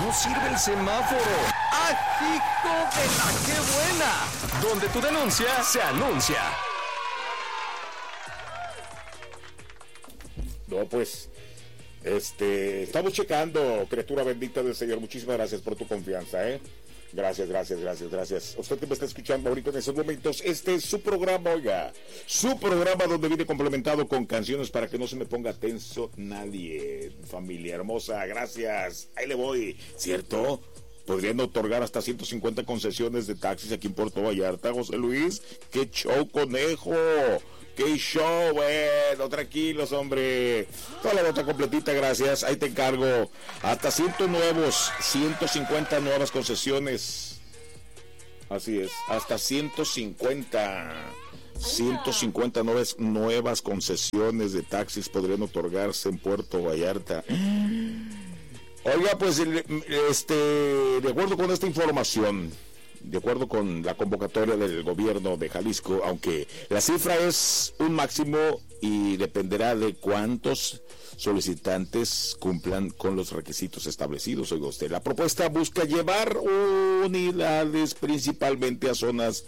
No sirve el semáforo. ¡Ah, hijo de la qué buena! Donde tu denuncia se anuncia. No, pues, estamos checando, criatura bendita del Señor. Muchísimas gracias por tu confianza, Gracias. Usted que me está escuchando ahorita en esos momentos, este es su programa, oiga. Su programa donde viene complementado con canciones para que no se me ponga tenso nadie. Familia hermosa, gracias. Ahí le voy, ¿cierto? Podrían otorgar hasta 150 concesiones de taxis aquí en Puerto Vallarta, José Luis. ¡Qué show, conejo! ¡Qué show! Bueno, tranquilos, hombre. Toda la nota completita, gracias. Ahí te encargo. Hasta 150 nuevas concesiones. Así es, hasta 150 nuevas concesiones de taxis podrían otorgarse en Puerto Vallarta. Oiga, pues, de acuerdo con esta información, de acuerdo con la convocatoria del gobierno de Jalisco, aunque la cifra es un máximo y dependerá de cuántos solicitantes cumplan con los requisitos establecidos. Oiga usted, la propuesta busca llevar unidades principalmente a zonas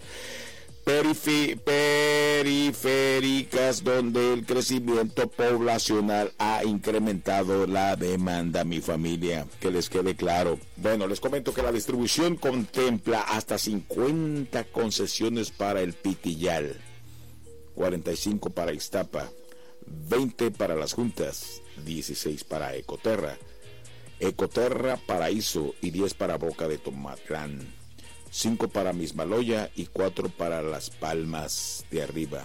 periféricas donde el crecimiento poblacional ha incrementado la demanda, mi familia, que les quede claro. Bueno, les comento que la distribución contempla hasta 50 concesiones para el Pitillal, 45 para Ixtapa, 20 para Las Juntas, 16 para Ecoterra, Paraíso y 10 para Boca de Tomatlán, 5 para Mismaloya y 4 para Las Palmas de Arriba.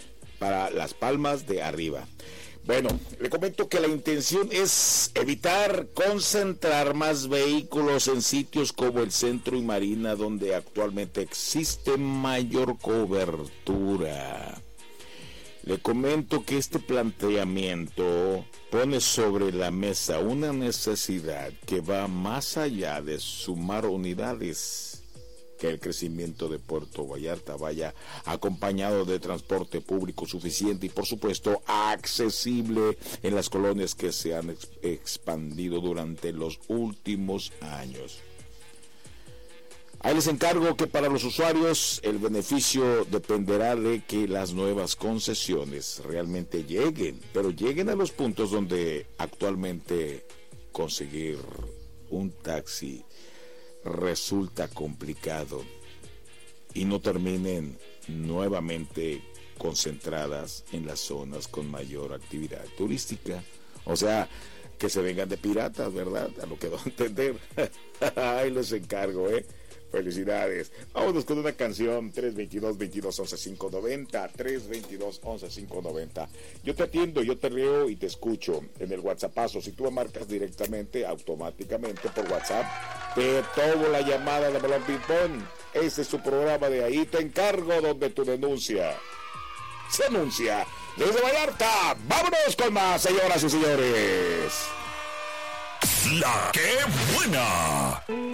Bueno, le comento que la intención es evitar concentrar más vehículos en sitios como el centro y Marina, donde actualmente existe mayor cobertura. Le comento que este planteamiento pone sobre la mesa una necesidad que va más allá de sumar unidades, que el crecimiento de Puerto Vallarta vaya acompañado de transporte público suficiente y, por supuesto, accesible en las colonias que se han expandido durante los últimos años. Ahí les encargo que para los usuarios el beneficio dependerá de que las nuevas concesiones realmente lleguen, pero lleguen a los puntos donde actualmente conseguir un taxi resulta complicado y no terminen nuevamente concentradas en las zonas con mayor actividad turística. O sea, que se vengan de piratas, ¿verdad? A lo que doy a entender. Ahí les encargo, Felicidades. Vámonos con una canción. 322-22-11-590, 322-11-590. Yo te atiendo, yo te leo y te escucho en el WhatsAppazo. Si tú me marcas directamente, automáticamente por WhatsApp, te tomo la llamada de Balón Ping Pong. Ese es tu programa, de ahí te encargo, donde tu denuncia se anuncia. Desde Vallarta, vámonos con más, señoras y señores. La que buena.